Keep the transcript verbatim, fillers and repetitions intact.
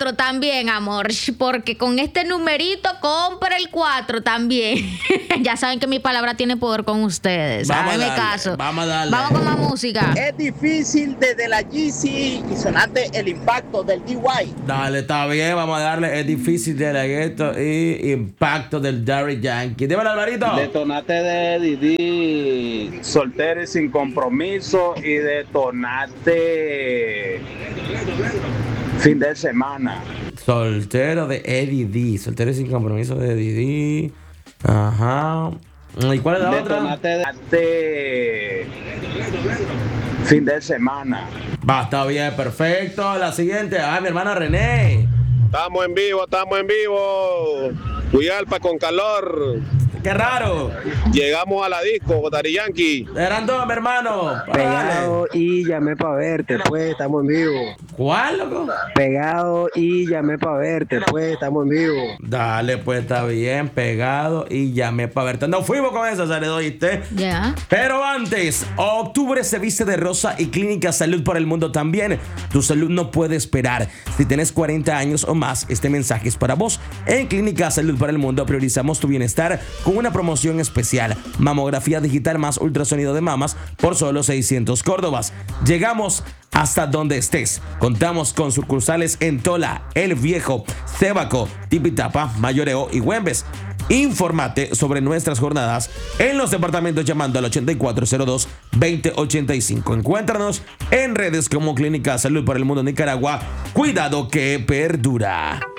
cuatro también, amor. Porque con este numerito compra el cuatro también. Ya saben que mi palabra tiene poder con ustedes. Vamos Háganme a darle, caso. Vamos a darle. Vamos con más música. Es difícil desde la G C y sonarte el impacto del D Y. Dale, está bien, vamos a darle. Es difícil de la gueto y impacto del Daddy Yankee. Dímelo, Alvarito. Detonate de Didi, soltero y sin compromiso, y detonate fin de semana. Soltero de Eddie D. Soltero y sin compromiso de Eddie D. Ajá. ¿Y cuál es la Detonate otra? de fin de semana. Va, está bien, perfecto. La siguiente, ah, mi hermana René. Estamos en vivo, estamos en vivo. Huigalpa con calor. Qué raro. Llegamos a la disco, Daddy Yankee. Eran dos, mi hermano. Pegado y llamé para verte, pues estamos en vivo. ¿Cuál, loco? Pegado y llamé para verte, pues estamos en vivo. Dale, pues está bien, pegado y llamé para verte. No fuimos con esa, Saredo, ¿oíste? Ya. Yeah. Pero antes, octubre se viste de rosa y Clínica Salud por el Mundo también. Tu salud no puede esperar. Si tienes cuarenta años o más, este mensaje es para vos. En Clínica Salud por el Mundo priorizamos tu bienestar con una promoción especial. Mamografía digital más ultrasonido de mamas por solo seiscientos córdobas. Llegamos hasta donde estés. Contamos con sucursales en Tola, El Viejo, Cebaco, Tipitapa, Mayoreo y Güembes. Infórmate sobre nuestras jornadas en los departamentos llamando al ochenta y cuatro cero dos, veinte ochenta y cinco. Encuéntranos en redes como Clínica Salud por el Mundo Nicaragua. Cuidado que perdura.